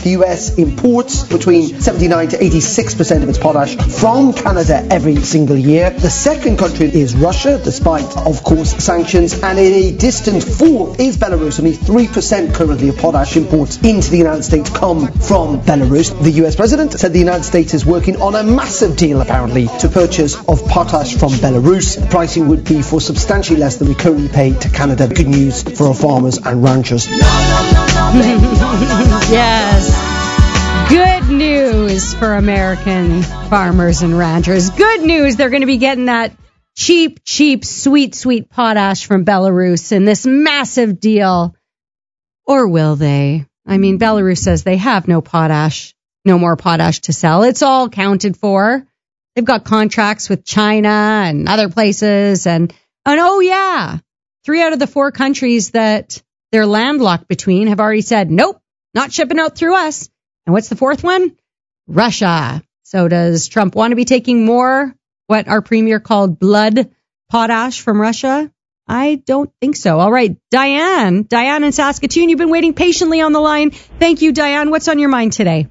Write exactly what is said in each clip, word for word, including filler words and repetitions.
The U S imports between seventy-nine to eighty-six percent of its potash from Canada every single year. The second country is Russia, despite, of course, sanctions. And in a distant fourth is Belarus. Only three percent currently of potash imports into the United States come from Belarus. The U S president said the United States is working on a massive deal, apparently, to purchase of potash from Belarus. The pricing would be for substantially less than we currently pay to Canada. Good news for our farmers and ranchers. Yes. Good news for American farmers and ranchers. Good news, they're going to be getting that cheap, cheap, sweet, sweet potash from Belarus in this massive deal. Or will they? I mean, Belarus says they have no potash, no more potash to sell. It's all counted for. They've got contracts with China and other places. And, and oh, yeah, three out of the four countries that they're landlocked between have already said, nope, not shipping out through us. And what's the fourth one? Russia. So does Trump want to be taking more, what our premier called blood potash from Russia? I don't think so. All right, Diane. Diane in Saskatoon, you've been waiting patiently on the line. Thank you, Diane. What's on your mind today?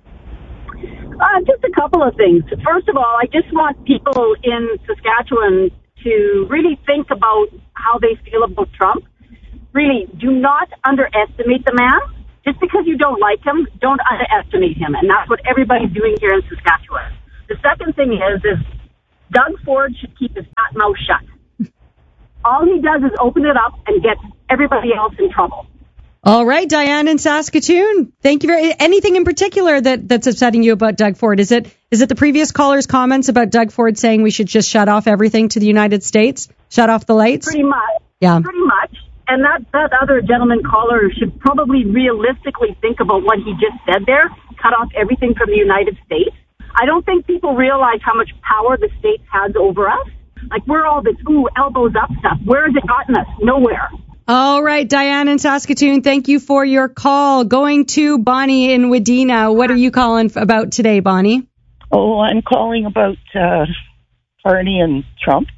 Uh, just a couple of things. First of all, I just want people in Saskatchewan to really think about how they feel about Trump. Really, do not underestimate the man. Just because you don't like him, don't underestimate him. And that's what everybody's doing here in Saskatchewan. The second thing is, is Doug Ford should keep his fat mouth shut. All he does is open it up and get everybody else in trouble. All right, Diane in Saskatoon. Thank you very. Anything in particular that, that's upsetting you about Doug Ford? Is it is it the previous caller's comments about Doug Ford saying we should just shut off everything to the United States? Shut off the lights? Pretty much. Yeah. Pretty much. And that, that other gentleman caller should probably realistically think about what he just said there. Cut off everything from the United States. I don't think people realize how much power the States has over us. Like, we're all this, ooh, elbows up stuff. Where has it gotten us? Nowhere. All right, Diane in Saskatoon, thank you for your call. Going to Bonnie in Wadena. What are you calling about today, Bonnie? Oh, I'm calling about uh, Carney and Trump.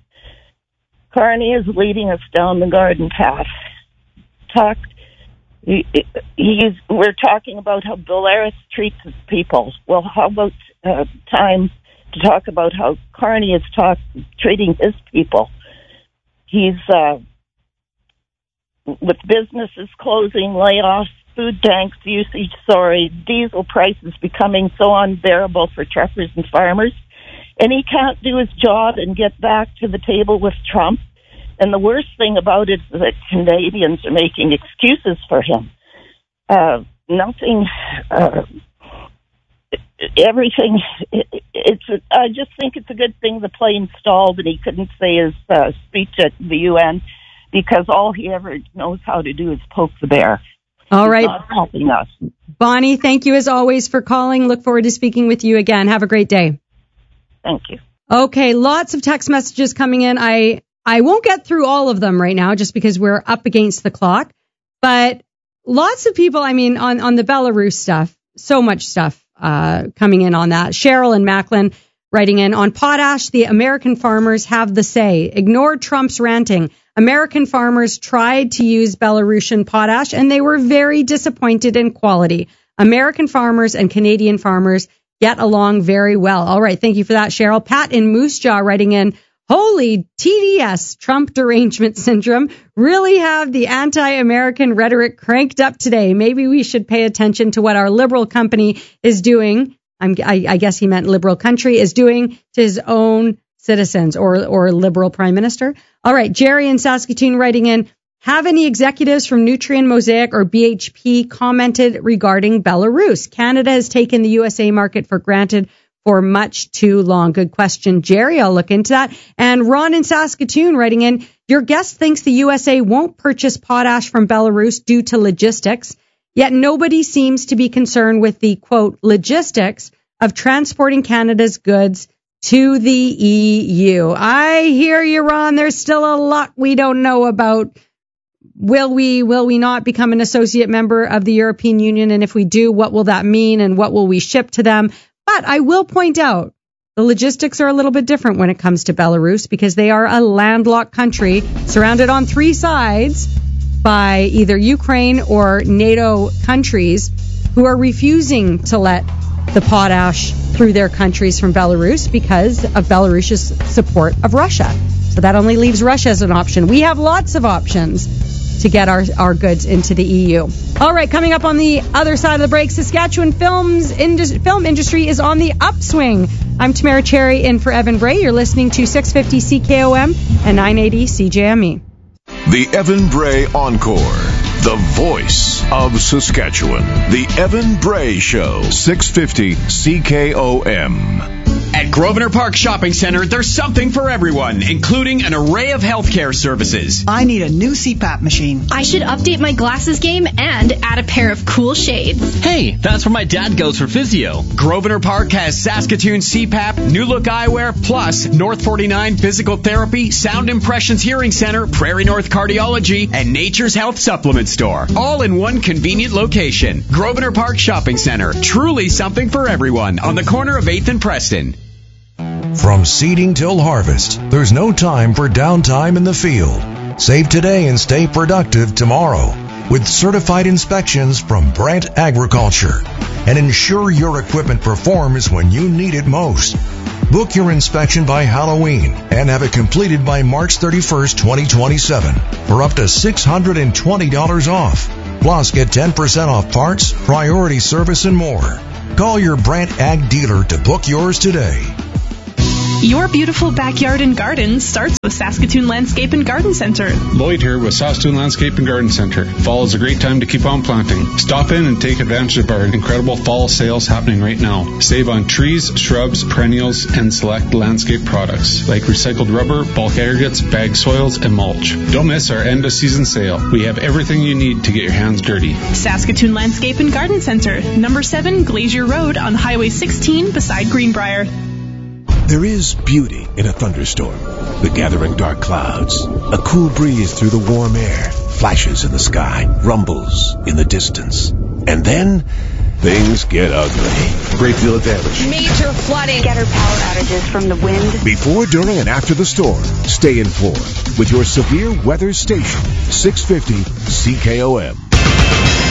Carney is leading us down the garden path. Talk, he, he's, we're talking about how Belarus treats his people. Well, how about uh, time to talk about how Carney is talk, treating his people? He's, uh, with businesses closing, layoffs, food tanks usage, sorry, diesel prices becoming so unbearable for truckers and farmers. And he can't do his job and get back to the table with Trump. And the worst thing about it is that Canadians are making excuses for him. Uh, nothing, uh, everything, it, it's, I just think it's a good thing the plane stalled and he couldn't say his uh, speech at the U N, because all he ever knows how to do is poke the bear. All He's right. not helping us. Bonnie, thank you as always for calling. Look forward to speaking with you again. Have a great day. Thank you. Okay, lots of text messages coming in. I, I won't get through all of them right now just because we're up against the clock. But lots of people, I mean, on, on the Belarus stuff, so much stuff uh, coming in on that. Cheryl and Macklin writing in, on potash, the American farmers have the say. Ignore Trump's ranting. American farmers tried to use Belarusian potash, and they were very disappointed in quality. American farmers and Canadian farmers get along very well. All right, thank you for that, Cheryl. Pat in Moose Jaw writing in, holy T D S, Trump derangement syndrome, really have the anti-American rhetoric cranked up today. Maybe we should pay attention to what our liberal company is doing. I'm, I, I guess he meant liberal country is doing to his own citizens, or or liberal prime minister. All right, Jerry in Saskatoon writing in, have any executives from Nutrien, Mosaic, or B H P commented regarding Belarus? Canada has taken the U S A market for granted for much too long. Good question, Jerry. I'll look into that. And Ron in Saskatoon writing in, your guest thinks the U S A won't purchase potash from Belarus due to logistics, yet nobody seems to be concerned with the, quote, logistics of transporting Canada's goods to the E U. I hear you, Ron. There's still a lot we don't know about. Will we, will we not become an associate member of the European Union? And if we do, what will that mean? And what will we ship to them? But I will point out the logistics are a little bit different when it comes to Belarus, because they are a landlocked country surrounded on three sides by either Ukraine or NATO countries. who are refusing to let the potash through their countries from Belarus because of Belarus's support of Russia. So that only leaves Russia as an option. We have lots of options to get our, our goods into the E U. All right, coming up on the other side of the break, Saskatchewan films indus- film industry is on the upswing. I'm Tamara Cherry in for Evan Bray. You're listening to six fifty C K O M and nine eighty C J M E. The Evan Bray Encore, the voice of Saskatchewan. The Evan Bray Show, six fifty C K O M. At Grosvenor Park Shopping Center, there's something for everyone, including an array of healthcare services. I need a new C PAP machine. I should update my glasses game and add a pair of cool shades. Hey, that's where my dad goes for physio. Grosvenor Park has Saskatoon C PAP, New Look Eyewear, plus North forty-nine Physical Therapy, Sound Impressions Hearing Center, Prairie North Cardiology, and Nature's Health Supplement Store. All in one convenient location. Grosvenor Park Shopping Center. Truly something for everyone on the corner of eighth and Preston. From seeding till harvest, there's no time for downtime in the field. Save today and stay productive tomorrow with certified inspections from Brandt Agriculture, and ensure your equipment performs when you need it most. Book your inspection by Halloween and have it completed by March thirty-first, twenty twenty-seven for up to six hundred twenty dollars off. Plus, get ten percent off parts, priority service, and more. Call your Brandt Ag dealer to book yours today. Your beautiful backyard and garden starts with Saskatoon Landscape and Garden Center. Lloyd here with Saskatoon Landscape and Garden Center. Fall is a great time to keep on planting. Stop in and take advantage of our incredible fall sales happening right now. Save on trees, shrubs, perennials, and select landscape products like recycled rubber, bulk aggregates, bag soils, and mulch. Don't miss our end of season sale. We have everything you need to get your hands dirty. Saskatoon Landscape and Garden Center, number seven Glacier Road on Highway sixteen beside Greenbrier. There is beauty in a thunderstorm. The gathering dark clouds, a cool breeze through the warm air, flashes in the sky, rumbles in the distance. And then things get ugly. Great deal of damage. Major flooding. Getter power outages from the wind. Before, during, and after the storm, stay informed with your severe weather station, six fifty C K O M.